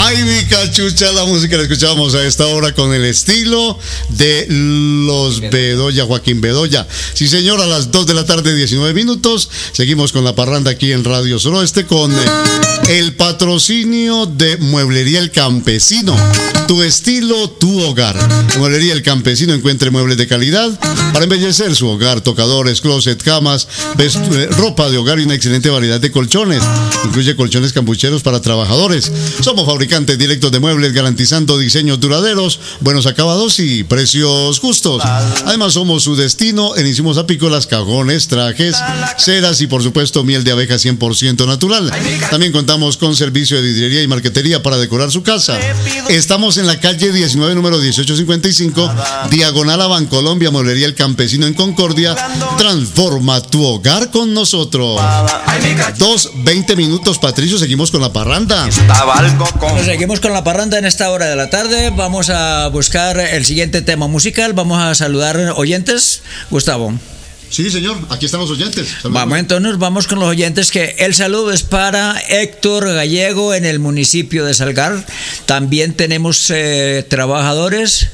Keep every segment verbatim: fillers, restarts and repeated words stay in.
Ay, mi cachucha, la música la escuchamos a esta hora con el estilo de los Bedoya, Joaquín Bedoya. Sí, señor, a las dos de la tarde, diecinueve minutos. Seguimos con la parranda aquí en Radio Suroeste con el patrocinio de Mueblería El Campesino. Tu estilo, tu hogar. Mueblería El Campesino, encuentre muebles de calidad para embellecer su hogar, tocadores, closet, camas, ropa de hogar y una excelente variedad de colchones. Incluye colchones campucheros para trabajadores. Somos fabricantes directos de muebles, garantizando diseños duraderos, buenos acabados y precios justos. Además, somos su destino en insumos apícolas, cajones, trajes, ceras y por supuesto miel de abeja cien por ciento natural. También contamos con servicio de vidriería y marquetería para decorar su casa. Estamos en la calle diecinueve, número dieciocho cincuenta y cinco, diagonal a Bancolombia, Mueblería El Campesino en Concordia. Transforma tu hogar con nosotros. Dos, veinte minutos, Patricio, seguimos con la parranda. Nos seguimos con la parranda en esta hora de la tarde. Vamos a buscar el siguiente tema musical. Vamos a saludar oyentes. Gustavo. Sí, señor, aquí están los oyentes. Saludos. Vamos, entonces vamos con los oyentes, que el saludo es para Héctor Gallego en el municipio de Salgar. También tenemos eh, trabajadores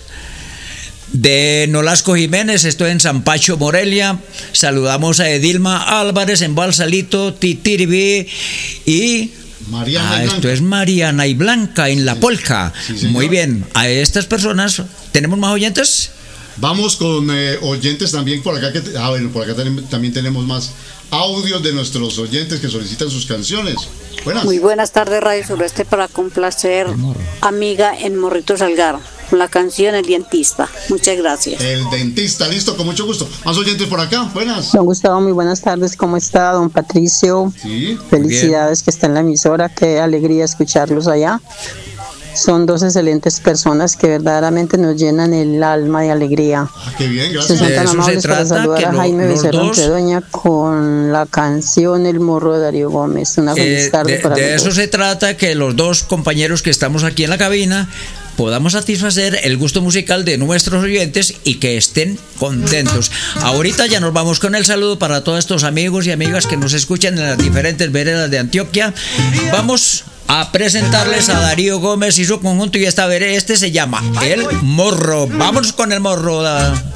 de Nolasco Jiménez, estoy en San Pacho, Morelia. Saludamos a Edilma Álvarez en Balsalito, Titiribí y Mariana ah, y Blanca. Esto es Mariana y Blanca en La Sí. Polca. Sí, muy bien, a estas personas, ¿tenemos más oyentes? Vamos con eh, oyentes también por acá. Que, ah, bueno, por acá ten, también tenemos más audios de nuestros oyentes que solicitan sus canciones. Buenas. Muy buenas tardes, Radio Sureste, para complacer amiga en Morrito Salgar, con la canción El Dentista. Muchas gracias. El Dentista, listo, con mucho gusto. Más oyentes por acá, buenas. Don Gustavo, muy buenas tardes, ¿cómo está? Don Patricio, Sí. felicidades que está en la emisora, qué alegría escucharlos allá. Son dos excelentes personas que verdaderamente nos llenan el alma de alegría. Ah, qué bien, Se gracias. son De tan eso se amables para trata, saludar que a lo- Jaime los Becerra dos- Entredoña con la canción El Morro de Darío Gómez. Una feliz Eh, tarde de para de los eso dos. se trata, que los dos compañeros que estamos aquí en la cabina podamos satisfacer el gusto musical de nuestros oyentes y que estén contentos. Ahorita ya nos vamos con el saludo para todos estos amigos y amigas que nos escuchan en las diferentes veredas de Antioquia. Vamos a presentarles a Darío Gómez y su conjunto, y esta vereda, este se llama El Morro. Vamos con El Morro.